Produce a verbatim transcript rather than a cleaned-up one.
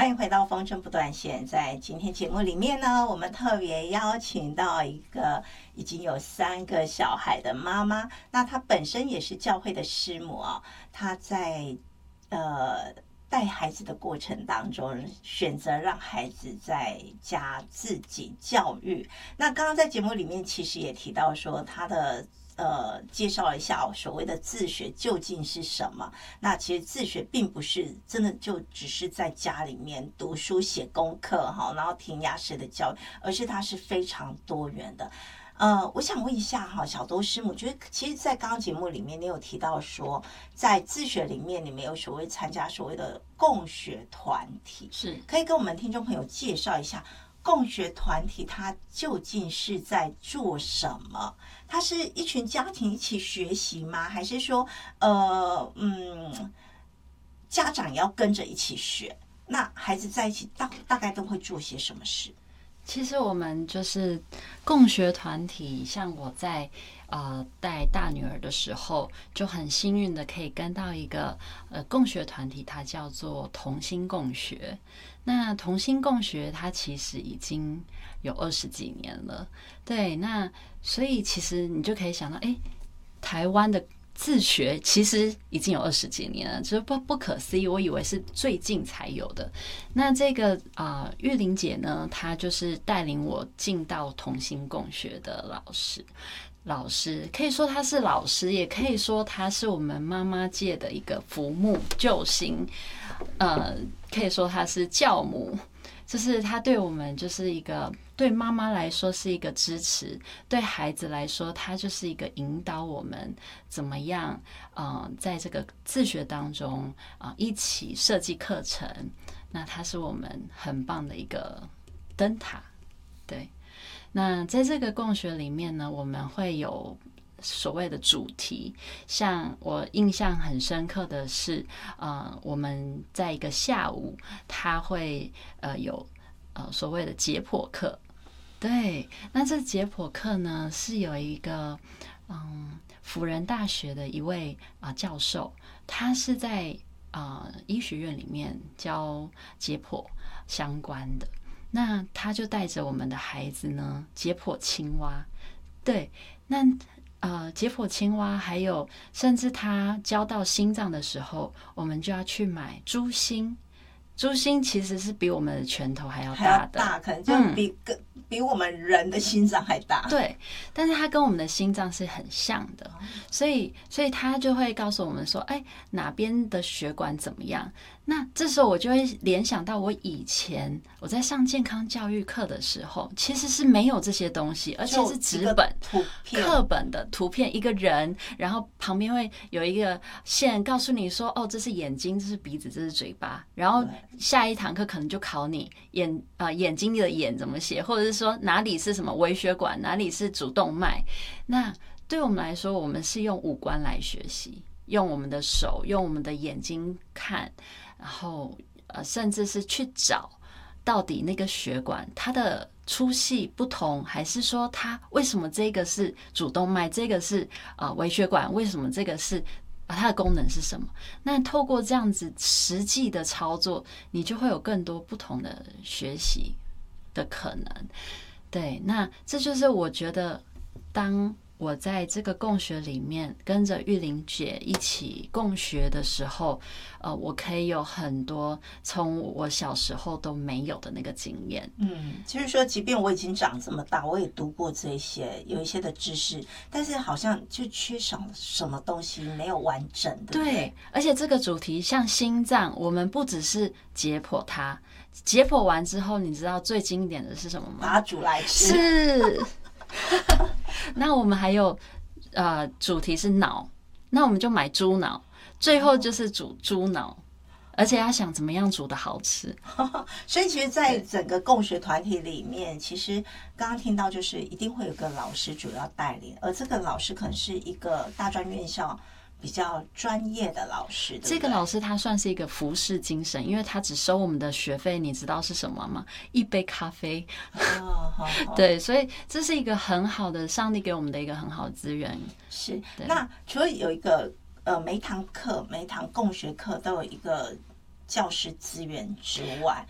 欢迎回到风筝不断线。在今天节目里面呢，我们特别邀请到一个已经有三个小孩的妈妈，那她本身也是教会的师母哦。她在呃带孩子的过程当中，选择让孩子在家自己教育。那刚刚在节目里面其实也提到说，她的呃，介绍一下哦，所谓的自学究竟是什么？那其实自学并不是真的就只是在家里面读书写功课哈，然后填鸭式的教育，而是它是非常多元的。呃，我想问一下哈，小多师母，觉得其实，在刚刚节目里面，你有提到说，在自学里面，你们有所谓参加所谓的共学团体， 是可以跟我们听众朋友介绍一下？共学团体它究竟是在做什么？它是一群家庭一起学习吗？还是说，呃，嗯，家长要跟着一起学？那孩子在一起大大概都会做些什么事？ 其实我们就是共学团体，像我在呃带大女儿的时候，就很幸运的可以跟到一个呃共学团体，它叫做同心共学。那同心共学它其实已经有二十几年了，对，那所以其实你就可以想到，哎，台湾的自学其实已经有二十几年了，就是不不可思议，我以为是最近才有的。那这个啊、呃，玉玲姐呢，她就是带领我进到同心共学的老师。老师可以说他是老师，也可以说他是我们妈妈界的一个福木救星，呃，可以说他是教母，就是他对我们就是一个，对妈妈来说是一个支持，对孩子来说他就是一个引导我们怎么样，呃，在这个自学当中啊、呃，一起设计课程，那他是我们很棒的一个灯塔，对。那在这个共学里面呢，我们会有所谓的主题，像我印象很深刻的是，呃，我们在一个下午，他会呃有呃所谓的解剖课，对，那这解剖课呢是有一个嗯辅仁大学的一位啊、呃、教授，他是在啊、呃、医学院里面教解剖相关的。那他就带着我们的孩子呢解剖青蛙，对，那呃解剖青蛙，还有甚至他教到心脏的时候，我们就要去买猪心。猪心其实是比我们的拳头还要大的， 还要大，可能就比、嗯、比我们人的心脏还大。 对，但是它跟我们的心脏是很像的，所以所以他就会告诉我们说，哎，哪边的血管怎么样？那这时候我就会联想到我以前我在上健康教育课的时候，其实是没有这些东西，而且是纸本课本的图片，一个人，然后旁边会有一个线告诉你说，哦，这是眼睛，这是鼻子，这是嘴巴，然后下一堂课可能就考你眼啊、呃、眼睛的眼怎么写，或者是说哪里是什么微血管，哪里是主动脉。那对我们来说，我们是用五官来学习，用我们的手，用我们的眼睛看。然后呃，甚至是去找到底那个血管它的粗细不同，还是说它为什么这个是主动脉，这个是呃微血管，为什么这个是啊它的功能是什么？那透过这样子实际的操作，你就会有更多不同的学习的可能。对，那这就是我觉得当我在这个共学里面跟着玉玲姐一起共学的时候，呃，我可以有很多从我小时候都没有的那个经验。 嗯，就是说，即便我已经长这么大，我也读过这些有一些的知识，但是好像就缺少什么东西，没有完整的。对， 对，而且这个主题像心脏，我们不只是解剖它，解剖完之后，你知道最经典的是什么吗？ 把它煮来吃。 是。那我们还有呃主题是脑，那我们就买猪脑，最后就是煮猪脑，而且要想怎么样煮的好吃。 所以其实在整个共学团体里面，其实刚刚听到就是一定会有个老师主要带领，而这个老师可能是一个大专院校比较专业的老师。对对， 这个老师他算是一个服侍精神，因为他只收我们的学费，你知道是什么吗？一杯咖啡。 哦，好好对，所以这是一个很好的上帝给我们的一个很好的资源。 是，那除了有一个呃每一堂课每一堂共学课都有一个教师资源之外，